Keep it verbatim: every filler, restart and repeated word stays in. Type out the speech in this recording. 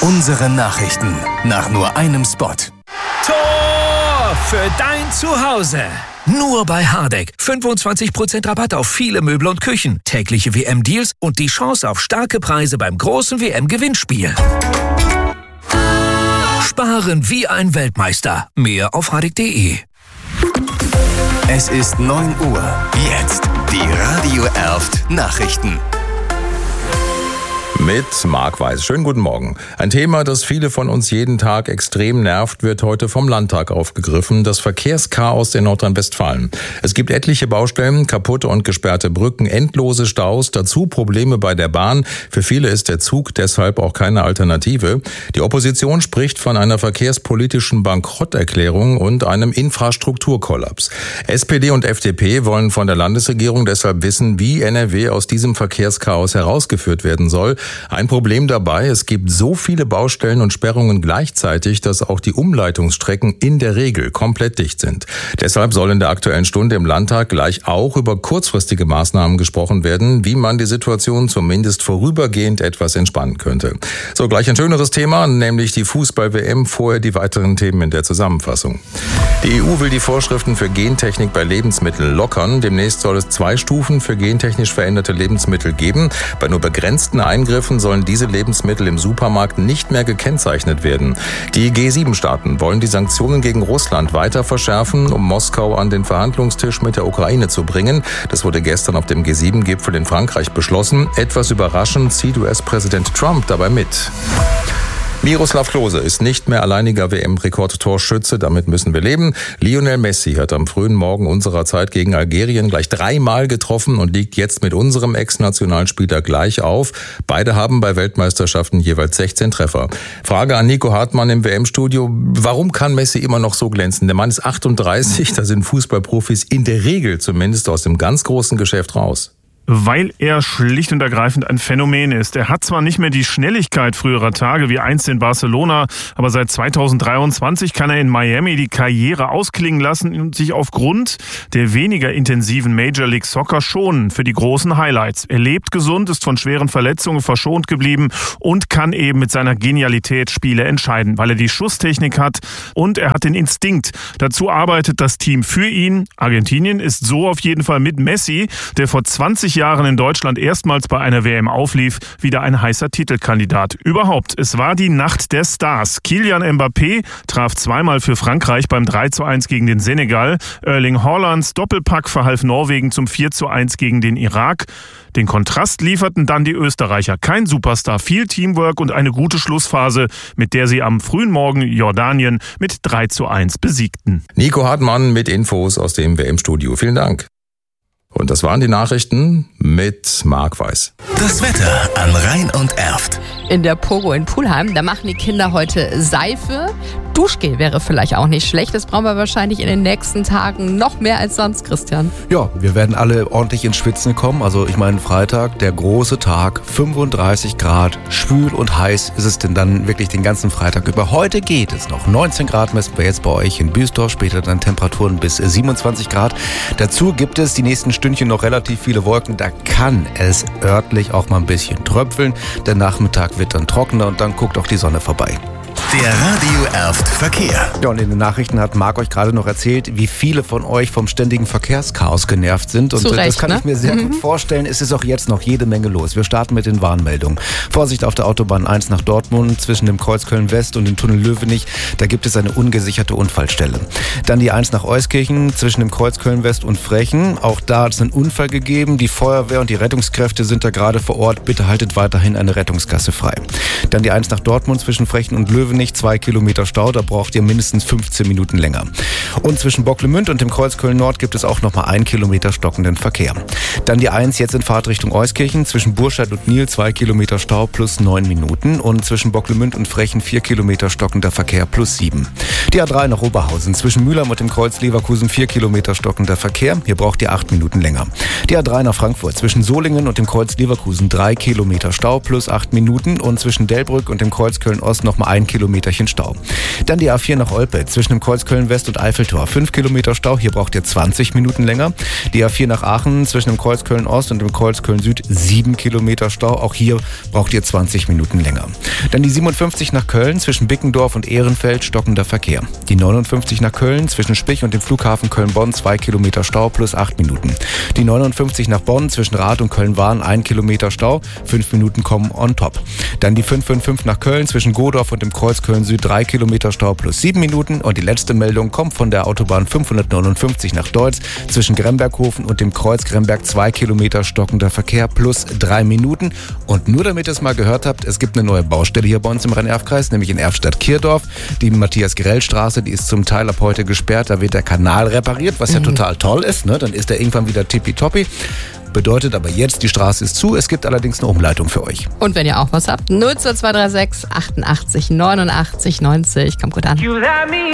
Unsere Nachrichten nach nur einem Spot. Tor für dein Zuhause. Nur bei Hardegg. fünfundzwanzig Prozent Rabatt auf viele Möbel und Küchen, tägliche W M-Deals und die Chance auf starke Preise beim großen W M-Gewinnspiel. Sparen wie ein Weltmeister. Mehr auf hardegg punkt de. Es ist neun Uhr. Jetzt die Radio Erft Nachrichten. Mit Marc Weiß. Schönen guten Morgen. Ein Thema, das viele von uns jeden Tag extrem nervt, wird heute vom Landtag aufgegriffen. Das Verkehrschaos in Nordrhein-Westfalen. Es gibt etliche Baustellen, kaputte und gesperrte Brücken, endlose Staus, dazu Probleme bei der Bahn. Für viele ist der Zug deshalb auch keine Alternative. Die Opposition spricht von einer verkehrspolitischen Bankrotterklärung und einem Infrastrukturkollaps. S P D und F D P wollen von der Landesregierung deshalb wissen, wie N R W aus diesem Verkehrschaos herausgeführt werden soll. Ein Problem dabei, es gibt so viele Baustellen und Sperrungen gleichzeitig, dass auch die Umleitungsstrecken in der Regel komplett dicht sind. Deshalb soll in der Aktuellen Stunde im Landtag gleich auch über kurzfristige Maßnahmen gesprochen werden, wie man die Situation zumindest vorübergehend etwas entspannen könnte. So, gleich ein schöneres Thema, nämlich die Fußball-W M, vorher die weiteren Themen in der Zusammenfassung. Die E U will die Vorschriften für Gentechnik bei Lebensmitteln lockern. Demnächst soll es zwei Stufen für gentechnisch veränderte Lebensmittel geben. Bei nur begrenzten Eingriffen sollen diese Lebensmittel im Supermarkt nicht mehr gekennzeichnet werden. Die G sieben Staaten wollen die Sanktionen gegen Russland weiter verschärfen, um Moskau an den Verhandlungstisch mit der Ukraine zu bringen. Das wurde gestern auf dem G sieben Gipfel in Frankreich beschlossen. Etwas überraschend zieht U S-Präsident Trump dabei mit. Miroslav Klose ist nicht mehr alleiniger W M-Rekordtorschütze, damit müssen wir leben. Lionel Messi hat am frühen Morgen unserer Zeit gegen Algerien gleich dreimal getroffen und liegt jetzt mit unserem Ex-Nationalspieler gleich auf. Beide haben bei Weltmeisterschaften jeweils sechzehn Treffer. Frage an Nico Hartmann im W M-Studio: Warum kann Messi immer noch so glänzen? Der Mann ist achtunddreißig, da sind Fußballprofis in der Regel zumindest aus dem ganz großen Geschäft raus. Weil er schlicht und ergreifend ein Phänomen ist. Er hat zwar nicht mehr die Schnelligkeit früherer Tage wie einst in Barcelona, aber seit zweitausenddreiundzwanzig kann er in Miami die Karriere ausklingen lassen und sich aufgrund der weniger intensiven Major League Soccer schonen für die großen Highlights. Er lebt gesund, ist von schweren Verletzungen verschont geblieben und kann eben mit seiner Genialität Spiele entscheiden, weil er die Schusstechnik hat und er hat den Instinkt. Dazu arbeitet das Team für ihn. Argentinien ist so auf jeden Fall mit Messi, der vor zwanzig Jahren in Deutschland erstmals bei einer W M auflief, wieder ein heißer Titelkandidat. Überhaupt, es war die Nacht der Stars. Kylian Mbappé traf zweimal für Frankreich beim drei zu eins gegen den Senegal. Erling Haalands Doppelpack verhalf Norwegen zum vier zu eins gegen den Irak. Den Kontrast lieferten dann die Österreicher. Kein Superstar, viel Teamwork und eine gute Schlussphase, mit der sie am frühen Morgen Jordanien mit drei zu eins besiegten. Nico Hartmann mit Infos aus dem W M-Studio. Vielen Dank. Und das waren die Nachrichten mit Marc Weiß. Das Wetter an Rhein und Erft. In der Pogo in Pulheim, da machen die Kinder heute Seife. Duschgel wäre vielleicht auch nicht schlecht. Das brauchen wir wahrscheinlich in den nächsten Tagen noch mehr als sonst, Christian. Ja, wir werden alle ordentlich ins Schwitzen kommen. Also ich meine, Freitag, der große Tag, fünfunddreißig Grad, schwül und heiß ist es denn dann wirklich den ganzen Freitag über. Heute geht es noch. neunzehn Grad messen wir jetzt bei euch in Büsdorf, später dann Temperaturen bis siebenundzwanzig Grad. Dazu gibt es die nächsten Stündchen noch relativ viele Wolken. Da kann es örtlich auch mal ein bisschen tröpfeln. Der Nachmittag wird dann trockener und dann guckt auch die Sonne vorbei. Der Radio Erft Verkehr. Ja, und in den Nachrichten hat Marc euch gerade noch erzählt, wie viele von euch vom ständigen Verkehrschaos genervt sind. Und Zu das Recht, kann ne? ich mir sehr Mhm. gut vorstellen. Es ist auch jetzt noch jede Menge los. Wir starten mit den Warnmeldungen. Vorsicht auf der Autobahn eins nach Dortmund zwischen dem Kreuz Köln-West und dem Tunnel Löwenich. Da gibt es eine ungesicherte Unfallstelle. Dann die eins nach Euskirchen zwischen dem Kreuz Köln-West und Frechen. Auch da hat es einen Unfall gegeben. Die Feuerwehr und die Rettungskräfte sind da gerade vor Ort. Bitte haltet weiterhin eine Rettungsgasse frei. Dann die eins nach Dortmund zwischen Frechen und Löwenich. Zwei Kilometer Stau, da braucht ihr mindestens fünfzehn Minuten länger. Und zwischen Bocklemünd und dem Kreuz Köln-Nord gibt es auch noch mal ein Kilometer stockenden Verkehr. Dann die eins jetzt in Fahrt Richtung Euskirchen, zwischen Burscheid und Nil zwei Kilometer Stau plus neun Minuten und zwischen Bocklemünd und Frechen vier Kilometer stockender Verkehr plus sieben. Die A drei nach Oberhausen, zwischen Mülheim und dem Kreuz Leverkusen vier Kilometer stockender Verkehr, hier braucht ihr acht Minuten länger. Die A drei nach Frankfurt, zwischen Solingen und dem Kreuz Leverkusen drei Kilometer Stau plus acht Minuten und zwischen Delbrück und dem Kreuz Köln-Ost noch mal ein Kilometer Kilometerchen Stau. Dann die A vier nach Olpe zwischen dem Kreuz Köln-West und Eiffeltor. fünf Kilometer Stau, hier braucht ihr zwanzig Minuten länger. Die A vier nach Aachen zwischen dem Kreuz Köln-Ost und dem Kreuz Köln-Süd. sieben Kilometer Stau, auch hier braucht ihr zwanzig Minuten länger. Dann die siebenundfünfzig nach Köln zwischen Bickendorf und Ehrenfeld, stockender Verkehr. Die neunundfünfzig nach Köln zwischen Spich und dem Flughafen Köln-Bonn, zwei Kilometer Stau plus acht Minuten. Die neunundfünfzig nach Bonn zwischen Rath und Köln-Wahn, ein Kilometer Stau, fünf Minuten kommen on top. Dann die fünf fünf fünf nach Köln zwischen Godorf und dem Kreuz Köln-Süd, drei Kilometer Stau plus sieben Minuten. Und die letzte Meldung kommt von der Autobahn fünfhundertneunundfünfzig nach Deutz zwischen Gremberghofen und dem Kreuz Gremberg, zwei Kilometer stockender Verkehr plus drei Minuten. Und nur damit ihr es mal gehört habt, es gibt eine neue Baustelle hier bei uns im Rhein-Erft-Kreis, nämlich in Erftstadt-Kirdorf. Die Matthias-Grell-Straße, die ist zum Teil ab heute gesperrt. Da wird der Kanal repariert, was ja mhm. total toll ist. Ne? Dann ist er irgendwann wieder tippitoppi. Bedeutet aber jetzt, die Straße ist zu. Es gibt allerdings eine Umleitung für euch. Und wenn ihr auch was habt, null zwei drei sechs achtundachtzig neunundachtzig neunzig. Kommt gut an.